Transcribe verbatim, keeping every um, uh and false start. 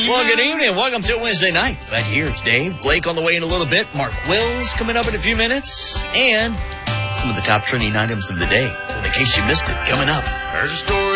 Well, good evening. Welcome to Wednesday night. Glad you're here. It's Dave. Blake on the way in a little bit. Mark Wills coming up in a few minutes. And some of the top trending items of the day. In case you missed it, coming up. There's a story.